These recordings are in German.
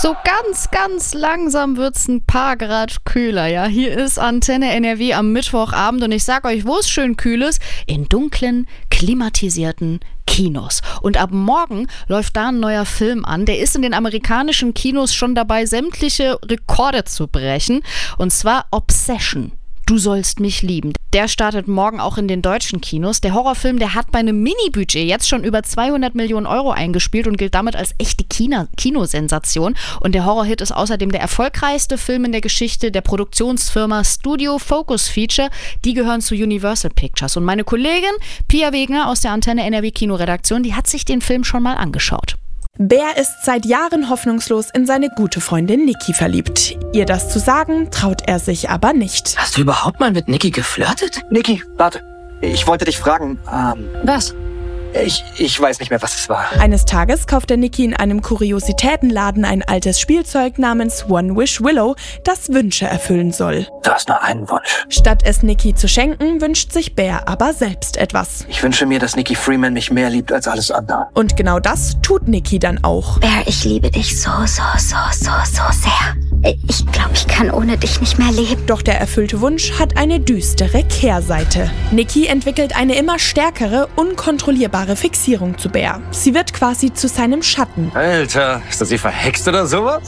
So ganz langsam wird's ein paar Grad kühler, ja. Hier ist Antenne NRW am Mittwochabend und ich sag euch, wo es schön kühl ist, in dunklen, klimatisierten Kinos. Und ab morgen läuft da ein neuer Film an. Der ist in den amerikanischen Kinos schon dabei, sämtliche Rekorde zu brechen. Und zwar Obsession. Du sollst mich lieben. Der startet morgen auch in den deutschen Kinos. Der Horrorfilm, der hat bei einem Mini-Budget jetzt schon über 200 Millionen Euro eingespielt und gilt damit als echte Kinosensation. Und der Horrorhit ist außerdem der erfolgreichste Film in der Geschichte der Produktionsfirma Studio Focus Feature. Die gehören zu Universal Pictures. Und meine Kollegin Pia Wegner aus der Antenne NRW Kinoredaktion, die hat sich den Film schon mal angeschaut. Bär ist seit Jahren hoffnungslos in seine gute Freundin Niki verliebt. Ihr das zu sagen, traut er sich aber nicht. Hast du überhaupt mal mit Niki geflirtet? Niki, warte. Ich wollte dich fragen, Was? Ich weiß nicht mehr, was es war. Eines Tages kauft der Niki in einem Kuriositätenladen ein altes Spielzeug namens One Wish Willow, das Wünsche erfüllen soll. Du hast nur einen Wunsch. Statt es Niki zu schenken, wünscht sich Bär aber selbst etwas. Ich wünsche mir, dass Niki Freeman mich mehr liebt als alles andere. Und genau das tut Niki dann auch. Bär, ich liebe dich so sehr. Ich glaube, ich kann ohne dich nicht mehr leben. Doch der erfüllte Wunsch hat eine düstere Kehrseite. Niki entwickelt eine immer stärkere, unkontrollierbare Fixierung zu Bär. Sie wird quasi zu seinem Schatten. Alter, ist das sie verhext oder sowas?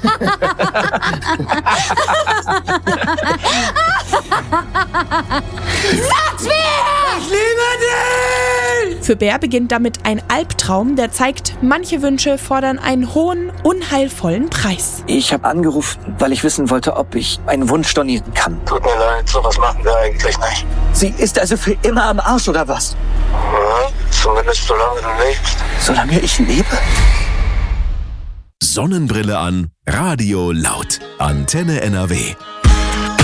Sag's mir! Ich liebe dich! Für Bär beginnt damit ein Albtraum, der zeigt, manche Wünsche fordern einen hohen, unheilvollen Preis. Ich habe angerufen, weil ich wissen wollte, ob ich einen Wunsch stornieren kann. Tut mir leid, sowas machen wir eigentlich nicht. Sie ist also für immer am Arsch, oder was? Ja, zumindest solange du lebst. Solange ich lebe? Sonnenbrille an, Radio laut. Antenne NRW.